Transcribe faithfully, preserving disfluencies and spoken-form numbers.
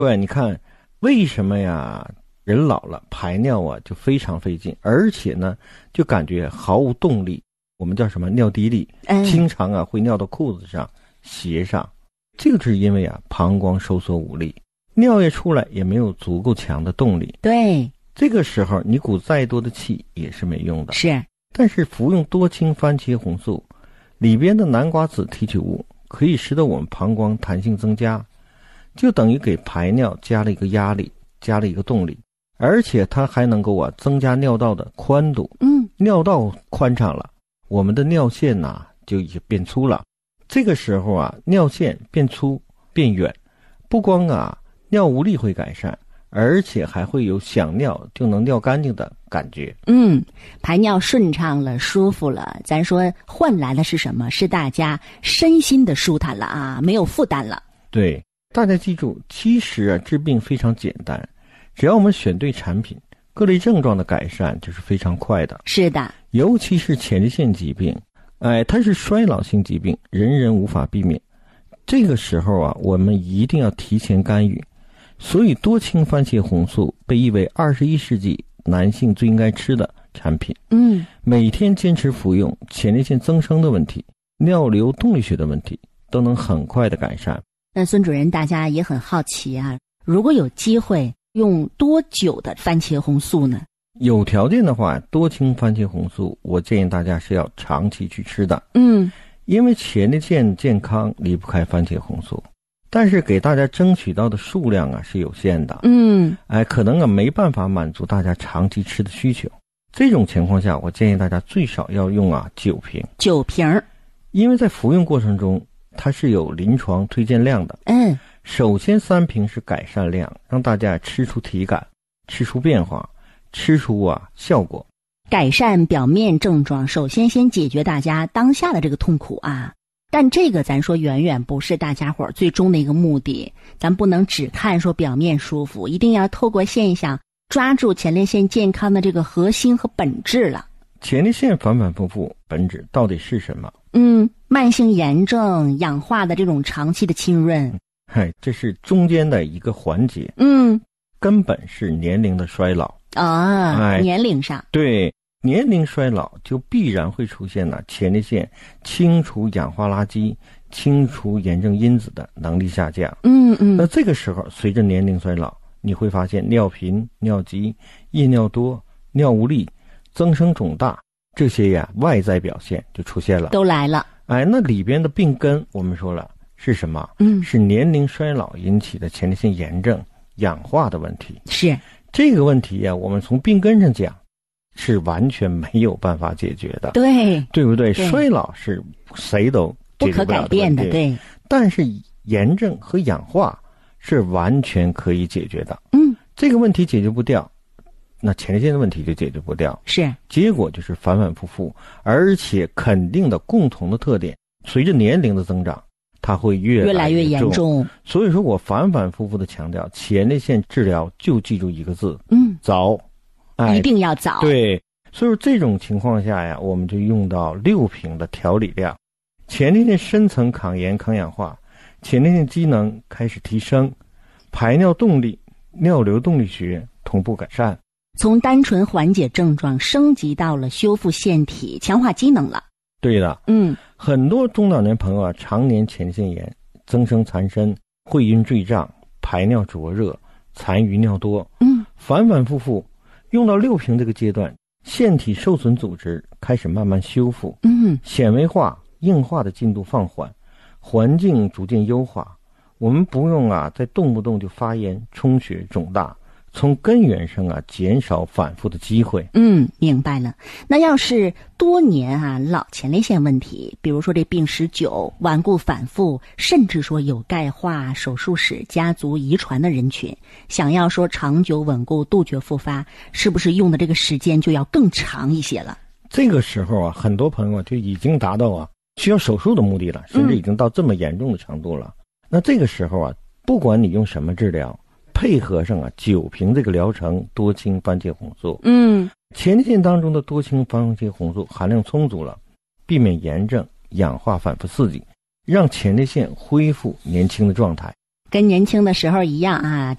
对，你看为什么呀？人老了排尿啊就非常费劲，而且呢就感觉毫无动力，我们叫什么尿滴力， 嗯、 经常啊会尿到裤子上、鞋上。这个是因为啊膀胱收缩无力，尿液出来也没有足够强的动力。 对， 这个时候你鼓再多的气也是没用的。 是， 但是服用多氢番茄红素里边的南瓜子提取物可以使得我们膀胱弹性增加，就等于给排尿加了一个压力，加了一个动力，而且它还能够啊增加尿道的宽度。 嗯， 尿道宽敞了，我们的尿线呐、啊、就已经变粗了。这个时候啊，尿线变粗变远，不光啊尿无力会改善，而且还会有想尿就能尿干净的感觉。 嗯，排尿顺畅了，舒服了，咱说换来的是什么？是大家身心的舒坦了啊，没有负担了。 对，大家记住，其实啊治病非常简单，只要我们选对产品，各类症状的改善就是非常快的。 是的， 尤其是前列腺疾病，哎，它是衰老性疾病，人人无法避免。这个时候啊，我们一定要提前干预。所以多氢番茄红素被誉为二十一世纪男性最应该吃的产品。 嗯， 每天坚持服用，前列腺增生的问题、尿流动力学的问题都能很快的改善。 那孙主任，大家也很好奇啊，如果有机会用多久的番茄红素呢？ 有条件的话，多氢番茄红素我建议大家是要长期去吃的。 嗯， 因为前列腺健康离不开番茄红素，但是给大家争取到的数量啊是有限的。 嗯， 哎，可能啊没办法满足大家长期吃的需求。这种情况下，我建议大家最少要用啊九瓶。 九瓶， 因为在服用过程中它是有临床推荐量的。 嗯， 首先三瓶是改善量，让大家吃出体感，吃出变化，吃出啊效果。 改善表面症状，首先先解决大家当下的这个痛苦啊。但这个咱说远远不是大家伙儿最终的一个目的，咱不能只看说表面舒服，一定要透过现象抓住前列腺健康的这个核心和本质了。 前列腺反反复复本质到底是什么？ 嗯，慢性炎症、氧化的这种长期的浸润， 嗨，这是中间的一个环节。 嗯， 根本是年龄的衰老啊， 哎， 年龄上， 对，年龄衰老就必然会出现呢前列腺清除氧化垃圾、清除炎症因子的能力下降。 嗯嗯， 那这个时候随着年龄衰老，你会发现尿频、尿急、夜尿多、尿无力、增生肿大，这些呀外在表现就出现了， 都来了。 哎，那里边的病根我们说了是什么？ 嗯， 是年龄衰老引起的前列腺炎症、氧化的问题。 是这个问题呀，我们从病根上讲是完全没有办法解决的。 对， 对不对？ 对衰老是谁都不可解决不了改变的， 问题， 对。 但是炎症和氧化是完全可以解决的。 嗯， 这个问题解决不掉，那前列腺的问题就解决不掉， 是结果就是反反复复，而且肯定的共同的特点，随着年龄的增长，它会越越来越越严重。 所以说我反反复复的强调，前列腺治疗就记住一个字， 嗯， 早。哎， 一定要早。 对，所以说这种情况下呀，我们就用到六瓶的调理量，前列腺深层抗炎抗氧化，前列腺机能开始提升，排尿动力、尿流动力学同步改善， 从单纯缓解症状升级到了修复腺体、强化机能了。 对的， 嗯， 很多中老年朋友啊，常年前列腺炎、增生缠身、会阴坠胀、排尿灼热、残余尿多， 嗯， 反反复复，用到六瓶这个阶段，腺体受损组织开始慢慢修复， 嗯， 纤维化、硬化的进度放缓，环境逐渐优化，我们不用啊再动不动就发炎、充血、肿大，从根源上啊减少反复的机会。 嗯，明白了。那要是多年啊老前列腺问题，比如说这病史久、顽固反复，甚至说有钙化、手术史、家族遗传的人群，想要说长久稳固、杜绝复发，是不是用的这个时间就要更长一些了？ 这个时候啊，很多朋友就已经达到啊需要手术的目的了，甚至已经到这么严重的程度了。嗯、那这个时候啊，不管你用什么治疗，配合上啊九瓶这个疗程多氢番茄红素， 嗯， 前列腺当中的多氢番茄红素含量充足了，避免炎症、氧化反复刺激，让前列腺恢复年轻的状态。 跟年轻的时候一样啊。